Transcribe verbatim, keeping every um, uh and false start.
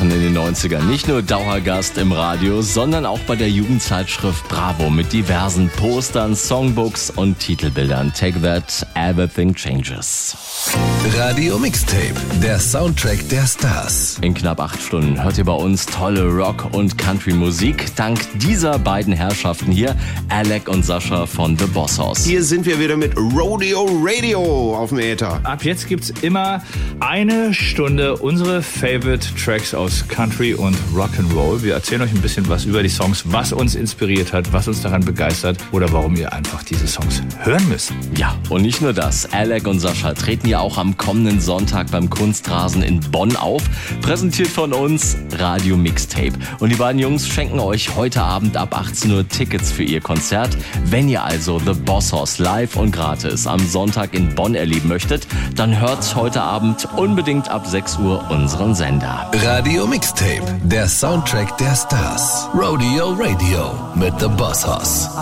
Wochen in den neunzigern nicht nur Dauergast im Radio, sondern auch bei der Jugendzeitschrift Bravo mit diversen Postern, Songbooks und Titelbildern. Take That, Everything Changes. Radio Mixtape, der Soundtrack der Stars. In knapp acht Stunden hört ihr bei uns tolle Rock- und Country-Musik. Dank dieser beiden Herrschaften hier, Alec und Sascha von The Boss Hoss. Hier sind wir wieder mit Rodeo Radio auf dem Äther. Ab jetzt gibt's immer eine Stunde unsere Favorite Tracks aus Country und Rock'n'Roll. Wir erzählen euch ein bisschen was über die Songs, was uns inspiriert hat, was uns daran begeistert oder warum ihr einfach diese Songs hören müsst. Ja, und nicht nur das. Alec und Sascha treten ja auch am kommenden Sonntag beim Kunstrasen in Bonn auf. Präsentiert von uns Radio Mixtape. Und die beiden Jungs schenken euch heute Abend ab achtzehn Uhr Tickets für ihr Konzert. Wenn ihr also The Boss Hoss live und gratis am Sonntag in Bonn erleben möchtet, dann hört heute Abend unbedingt ab sechs Uhr unseren Sender. Radio Mixtape, der Soundtrack der Stars. Rodeo Radio mit The Boss Hoss.